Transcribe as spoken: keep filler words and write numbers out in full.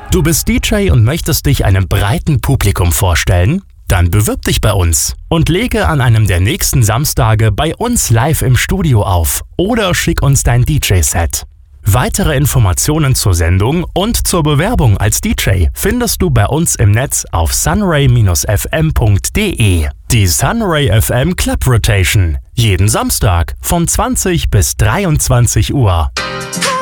Du bist D J und möchtest dich einem breiten Publikum vorstellen? Dann bewirb dich bei uns und lege an einem der nächsten Samstage bei uns live im Studio auf oder schick uns dein D J-Set. Weitere Informationen zur Sendung und zur Bewerbung als D J findest du bei uns im Netz auf sunray Bindestrich f m punkt d e. Die Sunray F M Club Rotation. Jeden Samstag von zwanzig bis dreiundzwanzig Uhr.